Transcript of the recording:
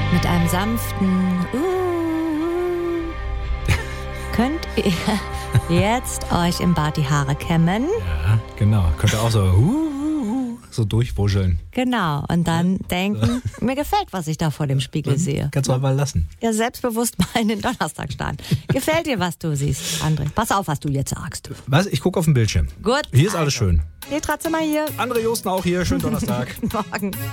Mit einem sanften könnt ihr jetzt euch im Bad die Haare kämmen. Ja, genau. Könnt ihr auch so durchwuscheln. Genau. Und dann denken, mir gefällt, was ich da vor dem Spiegel sehe. Kannst du mal lassen. Ja, selbstbewusst mal in den Donnerstag starten. Gefällt dir, was du siehst, André? Pass auf, was du jetzt sagst. Was? Ich gucke auf den Bildschirm. Gut. Hier ist alles schön. Petra Zimmer hier. André Josten auch hier. Schönen Donnerstag. Morgen.